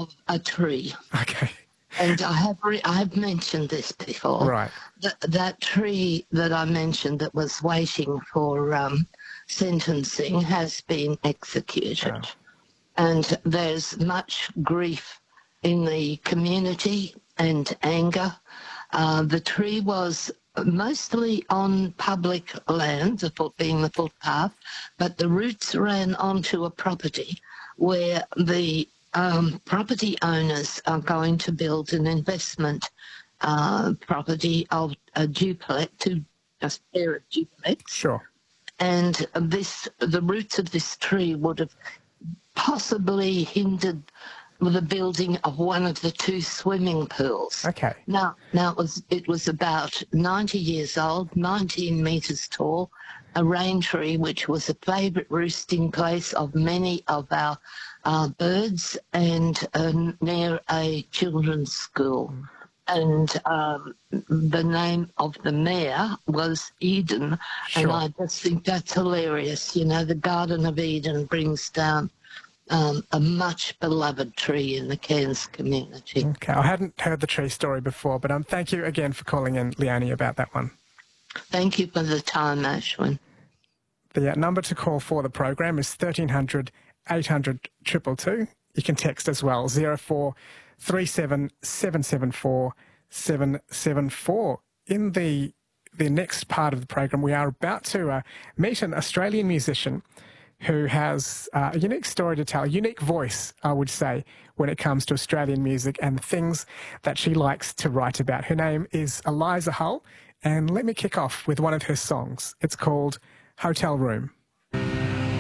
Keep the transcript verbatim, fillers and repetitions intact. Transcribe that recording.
of a tree. Okay. And I have re- I have mentioned this before. Right. That that tree that I mentioned that was waiting for um, sentencing has been executed, Wow. and there's much grief in the community and anger. Uh, the tree was mostly on public land, the foot being the footpath, but the roots ran onto a property where the um, property owners are going to build an investment uh, property of a duplex, to a pair of duplex, Sure. and this the roots of this tree would have possibly hindered the building of one of the two swimming pools. Okay. Now, now it was it was about ninety years old, nineteen metres tall, a rain tree which was a favourite roosting place of many of our uh, birds, and uh, near a children's school. Mm. And um, the name of the mayor was Eden, Sure. and I just think that's hilarious. You know, the Garden of Eden brings down Um, a much beloved tree in the Cairns community. Okay, I hadn't heard the tree story before, but um, thank you again for calling in, Leonie, about that one. Thank you for the time, Ashwin. The uh, number to call for the program is thirteen hundred, eight hundred, two two two. You can text as well, zero four three seven, seven seven four, seven seven four. In the, the next part of the program, we are about to uh, meet an Australian musician who has uh, a unique story to tell, a unique voice, I would say, when it comes to Australian music and the things that she likes to write about. Her name is Eliza Hull, and let me kick off with one of her songs. It's called Hotel Room.